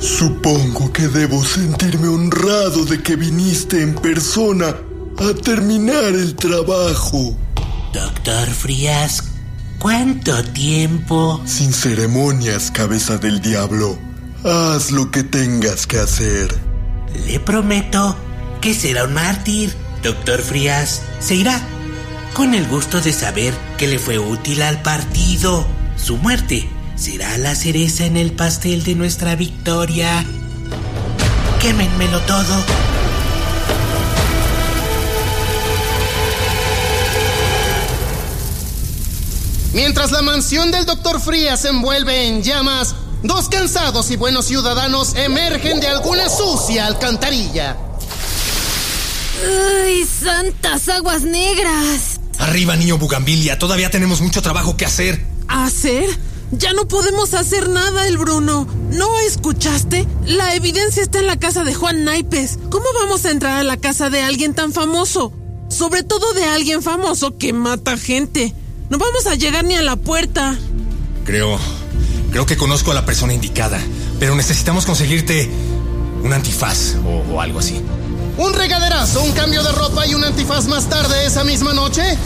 Supongo que debo sentirme honrado de que viniste en persona a terminar el trabajo. Doctor Frías, ¿cuánto tiempo? Sin ceremonias, cabeza del diablo. Haz lo que tengas que hacer. Le prometo que será un mártir. Doctor Frías se irá con el gusto de saber que le fue útil al partido. Su muerte será la cereza en el pastel de nuestra victoria. Quémenmelo todo. Mientras la mansión del Dr. Frías se envuelve en llamas, dos cansados y buenos ciudadanos emergen de alguna sucia alcantarilla. ¡Ay, santas aguas negras! Arriba, niño Bugambilia, todavía tenemos mucho trabajo que hacer. ¿Hacer? Ya no podemos hacer nada, el Bruno. ¿No escuchaste? La evidencia está en la casa de Juan Naipes. ¿Cómo vamos a entrar a la casa de alguien tan famoso? Sobre todo de alguien famoso que mata gente. No vamos a llegar ni a la puerta. Creo que conozco a la persona indicada, pero necesitamos conseguirte un antifaz o algo así. ¿Un regaderazo, un cambio de ropa y un antifaz más tarde esa misma noche?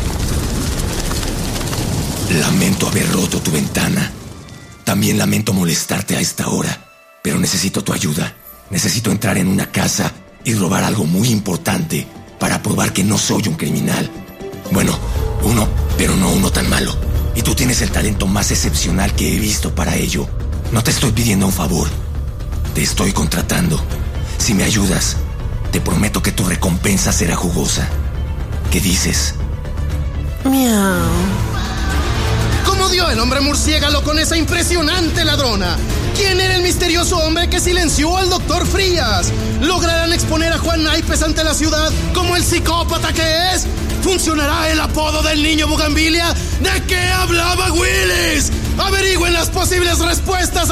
Lamento haber roto tu ventana. También lamento molestarte a esta hora, pero necesito tu ayuda. Necesito entrar en una casa y robar algo muy importante para probar que no soy un criminal. Bueno, pero no uno tan malo. Y tú tienes el talento más excepcional que he visto para ello. No te estoy pidiendo un favor. Te estoy contratando. Si me ayudas, te prometo que tu recompensa será jugosa. ¿Qué dices? Miau. ¿Cómo dio el hombre murciélago con esa impresionante ladrona? ¿Quién era el misterioso hombre que silenció al Dr. Frías? ¿Lograrán exponer a Juan Naipes ante la ciudad como el psicópata que es? ¿Funcionará el apodo del niño Bugambilia? ¿De qué hablaba Willis? Averigüen las posibles respuestas